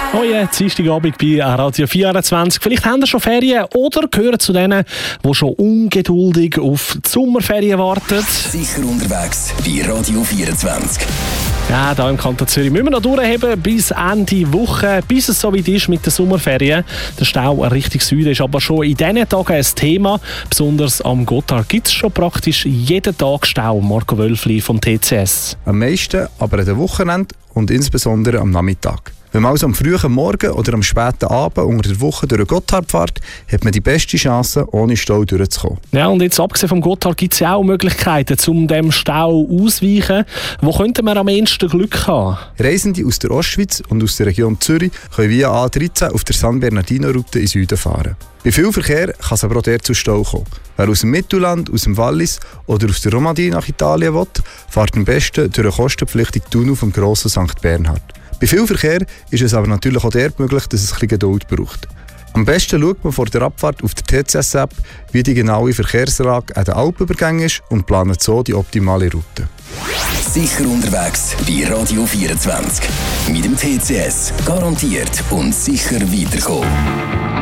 Oh ja, Dienstagabend bei Radio 24. Vielleicht haben Sie schon Ferien oder gehören zu denen, die schon ungeduldig auf die Sommerferien warten. Sicher unterwegs bei Radio 24. Ja, hier im Kanton Zürich müssen wir noch durchheben bis Ende Woche, bis es so weit ist mit den Sommerferien. Der Stau Richtung Süden ist aber schon in diesen Tagen ein Thema. Besonders am Gotthard gibt es schon praktisch jeden Tag Stau. Marco Wölfli vom TCS. Am meisten aber an den Wochenenden und insbesondere am Nachmittag. Wenn man also am frühen Morgen oder am späten Abend unter der Woche durch den Gotthard fährt, hat man die beste Chance, ohne Stau durchzukommen. Ja, und jetzt abgesehen vom Gotthard gibt es ja auch Möglichkeiten, um dem Stau auszuweichen. Wo könnten wir am ehesten Glück haben? Reisende aus der Ostschweiz und aus der Region Zürich können via A13 auf der San Bernardino-Route in Süden fahren. Bei viel Verkehr kann es aber auch dort zu Stau kommen. Wer aus dem Mittelland, aus dem Wallis oder aus der Romandie nach Italien will, fährt am besten durch den kostenpflichtigen Tunnel vom grossen St. Bernhard. Bei viel Verkehr ist es aber natürlich auch dort möglich, dass es ein bisschen Geduld braucht. Am besten schaut man vor der Abfahrt auf der TCS-App, wie die genaue Verkehrslage an den Alpenübergängen ist und plant so die optimale Route. Sicher unterwegs bei Radio 24. Mit dem TCS. Garantiert und sicher weiterkommen.